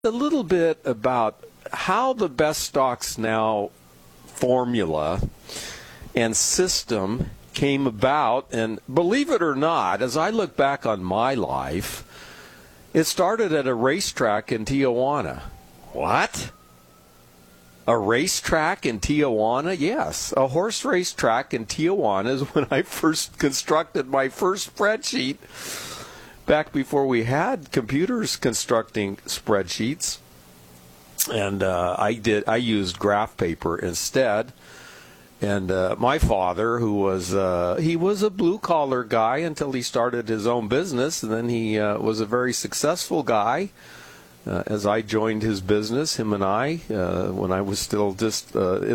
a little bit about how the Best Stocks Now formula and system came about. And believe it or not, as I look back on my life, it started at a racetrack in Tijuana. What? A racetrack in Tijuana? Yes, a horse racetrack in Tijuana is when I first constructed my first spreadsheet. Back before we had computers constructing spreadsheets, and I used graph paper instead. And my father, who was he was a blue collar guy until he started his own business, and then he was a very successful guy. As I joined his business, him and I, when I was still just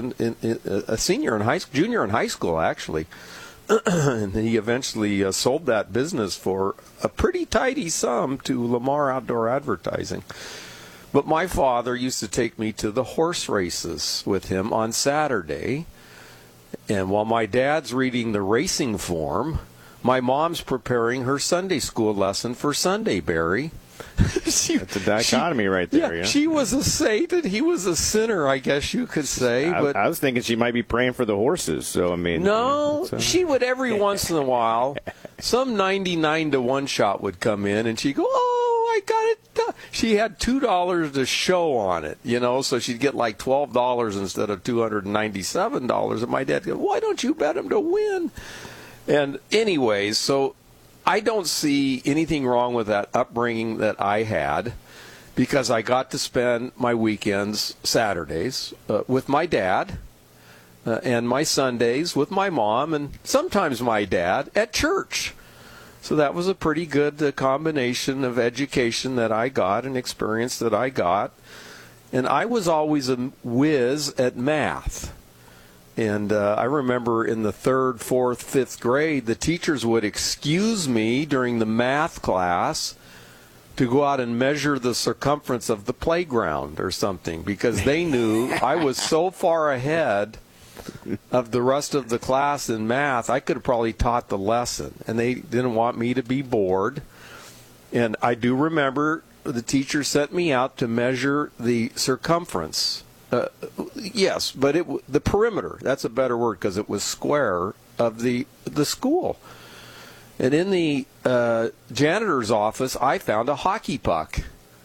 a junior in high school, actually. And he eventually sold that business for a pretty tidy sum to Lamar Outdoor Advertising. But my father used to take me to the horse races with him on Saturday. And while my dad's reading the racing form, my mom's preparing her Sunday school lesson for Sunday, Barry. That's a dichotomy right there. Yeah, she was a saint and he was a sinner, I guess you could say. But I was thinking she might be praying for the horses. So I mean, no, she would every once in a while. Some 99-to-1 shot would come in, and she'd go, "Oh, I got it." She had $2 to show on it, so she'd get like $12 instead of $297. And my dad goes, "Why don't you bet him to win?" And anyways, so I don't see anything wrong with that upbringing that I had, because I got to spend my weekends, Saturdays, with my dad, and my Sundays with my mom, and sometimes my dad at church. So that was a pretty good combination of education that I got and experience that I got. And I was always a whiz at math. And I remember in the 3rd, 4th, 5th grade, the teachers would excuse me during the math class to go out and measure the circumference of the playground or something, because they knew I was so far ahead of the rest of the class in math, I could have probably taught the lesson. And they didn't want me to be bored. And I do remember the teacher sent me out to measure the circumference. Yes, but the perimeter, that's a better word, because it was square, of the school. And in the janitor's office, I found a hockey puck.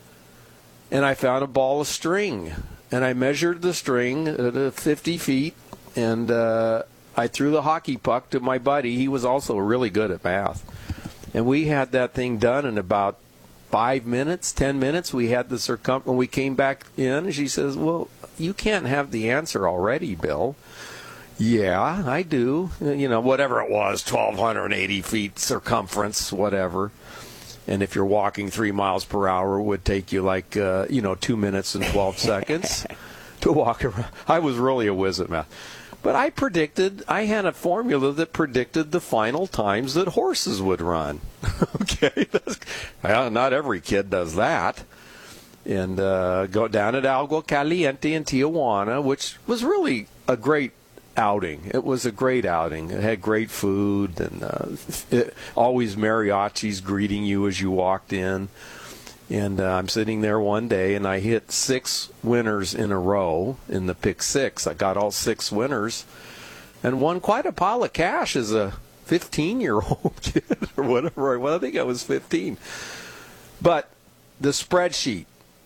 And I found a ball of string. And I measured the string at 50 feet, and I threw the hockey puck to my buddy. He was also really good at math. And we had that thing done in about 5 minutes, 10 minutes. We had the circumference. When we came back in, she says, "Well, you can't have the answer already, Bill." "Yeah, I do." Whatever it was, 1,280 feet circumference, whatever. And if you're walking 3 miles per hour, it would take you like, 2 minutes and 12 seconds to walk around. I was really a whiz at math. But I had a formula that predicted the final times that horses would run. Okay? Not every kid does that. And go down at Agua Caliente in Tijuana, which was really a great outing. It was a great outing. It had great food, and always mariachis greeting you as you walked in. And I'm sitting there one day, and I hit 6 winners in a row in the pick 6. I got all 6 winners and won quite a pile of cash as a 15-year-old kid or whatever. Well, I think I was 15. But the spreadsheet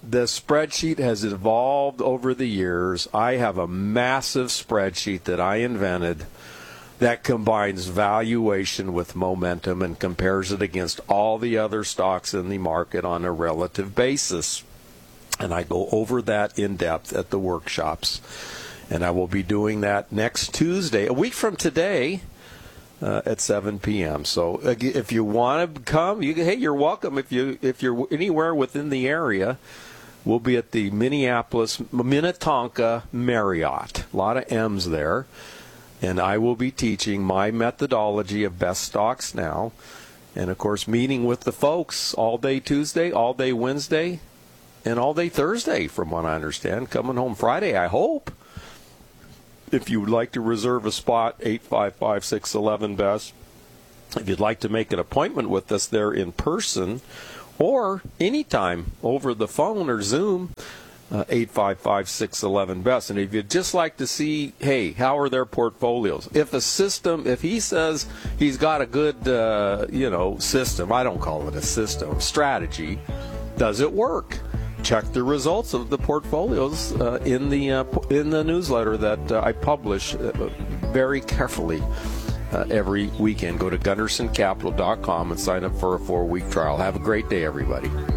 has evolved over the years. I have a massive spreadsheet that I invented that combines valuation with momentum and compares it against all the other stocks in the market on a relative basis. And I go over that in depth at the workshops. And I will be doing that next Tuesday, a week from today, at 7 p.m. So if you want to come, you're welcome. If you're anywhere within the area, we'll be at the Minneapolis Minnetonka Marriott. A lot of M's there. And I will be teaching my methodology of Best Stocks Now. And, of course, meeting with the folks all day Tuesday, all day Wednesday, and all day Thursday, from what I understand. Coming home Friday, I hope. If you would like to reserve a spot, 855-611-BEST. If you'd like to make an appointment with us there in person, or anytime over the phone or Zoom. 855-611-BEST. And if you'd just like to see, hey, how are their portfolios? If he says he's got a good, system, I don't call it a system, strategy, does it work? Check the results of the portfolios in the newsletter that I publish very carefully every weekend. Go to GundersonCapital.com and sign up for a 4-week trial. Have a great day, everybody.